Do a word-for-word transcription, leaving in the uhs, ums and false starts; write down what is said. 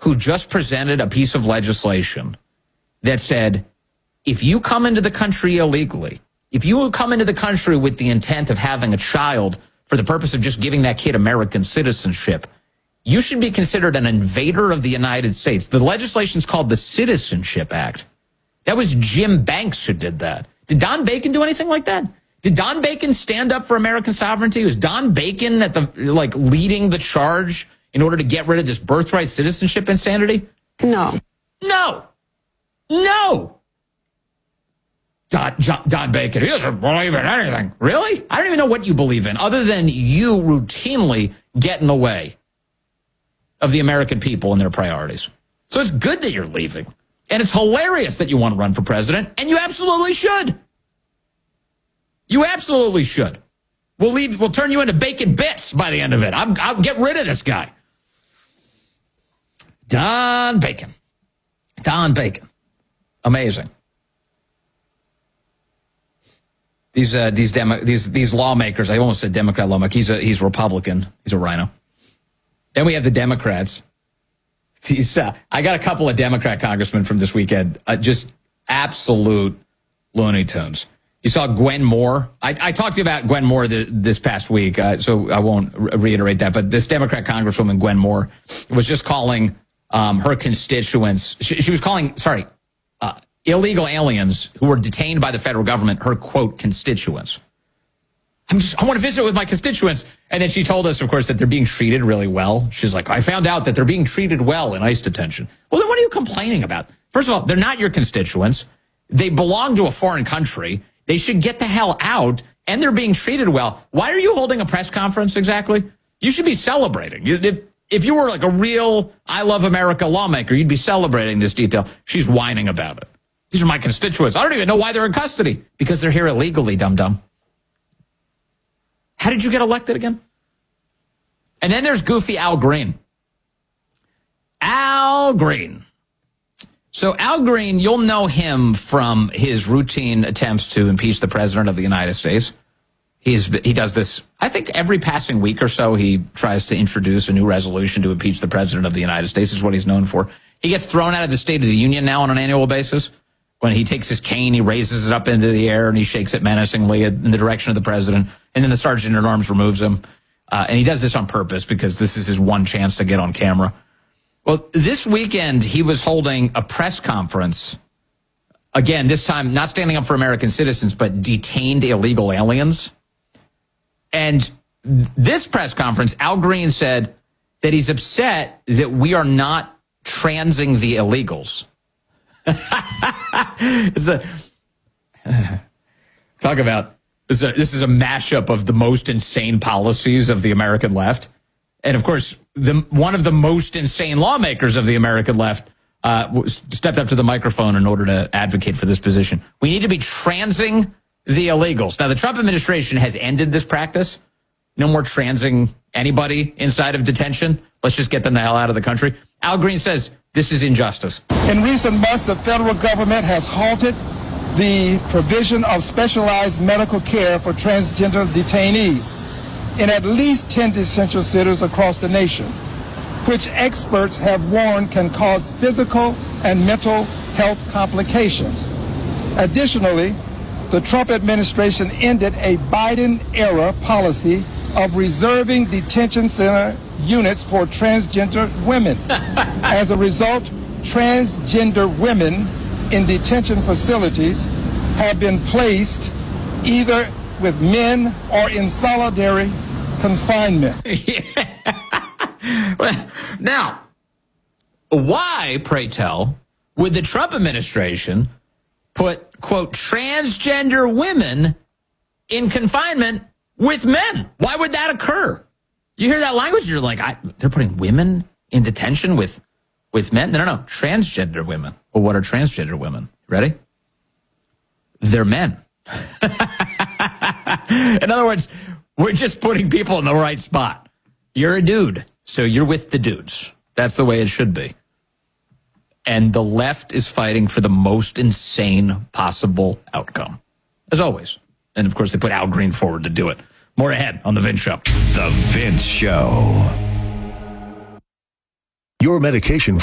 who just presented a piece of legislation that said, if you come into the country illegally, if you come into the country with the intent of having a child for the purpose of just giving that kid American citizenship, you should be considered an invader of the United States. The legislation is called the Citizenship Act. That was Jim Banks who did that. Did Don Bacon do anything like that? Did Don Bacon stand up for American sovereignty? Was Don Bacon at the like leading the charge in order to get rid of this birthright citizenship insanity? No. No. No. Don, John, Don Bacon, he doesn't believe in anything. Really? I don't even know what you believe in, other than you routinely get in the way of the American people and their priorities. So it's good that you're leaving. And it's hilarious that you want to run for president, and you absolutely should. You absolutely should. We'll leave. We'll turn you into bacon bits by the end of it. I'm, I'll get rid of this guy. Don Bacon. Don Bacon. Amazing. These uh, these demo, these these lawmakers. I almost said Democrat lawmaker. He's a he's Republican. He's a rhino. Then we have the Democrats. These, uh, I got a couple of Democrat congressmen from this weekend. Uh, just absolute Looney Tunes. You saw Gwen Moore. I, I talked to you about Gwen Moore the, this past week, uh, so I won't re- reiterate that. But this Democrat Congresswoman, Gwen Moore, was just calling um, her constituents. She, she was calling, sorry, uh, illegal aliens who were detained by the federal government, her, quote, constituents. I'm just, I want to visit with my constituents. And then she told us, of course, that they're being treated really well. She's like, I found out that they're being treated well in ICE detention. Well, then what are you complaining about? First of all, they're not your constituents. They belong to a foreign country. They should get the hell out, and they're being treated well. Why are you holding a press conference exactly? You should be celebrating. If, if you were like a real I Love America lawmaker, you'd be celebrating this detail. She's whining about it. These are my constituents. I don't even know why they're in custody. Because they're here illegally, dum-dum. How did you get elected again? And then there's goofy Al Green. Al Green. So Al Green, you'll know him from his routine attempts to impeach the president of the United States. He's, he does this, I think, every passing week or so. He tries to introduce a new resolution to impeach the president of the United States, is what he's known for. He gets thrown out of the State of the Union now on an annual basis. When he takes his cane, he raises it up into the air and he shakes it menacingly in the direction of the president. And then the sergeant at arms removes him. Uh, and he does this on purpose because this is his one chance to get on camera. Well, this weekend, he was holding a press conference. Again, this time, not standing up for American citizens, but detained illegal aliens. And this press conference, Al Green said that he's upset that we are not transing the illegals. It's a, talk about, this is, a, this is a mashup of the most insane policies of the American left. And, of course, the, one of the most insane lawmakers of the American left uh, stepped up to the microphone in order to advocate for this position. We need to be transing the illegals. Now, the Trump administration has ended this practice. No more transing anybody inside of detention. Let's just get them the hell out of the country. Al Green says this is injustice. In recent months, the federal government has halted the provision of specialized medical care for transgender detainees in at least ten detention centers across the nation, which experts have warned can cause physical and mental health complications. Additionally, the Trump administration ended a Biden-era policy of reserving detention center units for transgender women. As a result, transgender women in detention facilities have been placed either with men or in solitary confinement. Well, now, why, pray tell, would the Trump administration put, quote, transgender women in confinement with men? Why would that occur? You hear that language, you're like, I, they're putting women in detention with, with men? No, no, no, transgender women. Well, what are transgender women? Ready? They're men. In other words, we're just putting people in the right spot. You're a dude, so you're with the dudes. That's the way it should be. And the left is fighting for the most insane possible outcome, as always. And, of course, they put Al Green forward to do it. More ahead on The Vince Show. The Vince Show. Your medication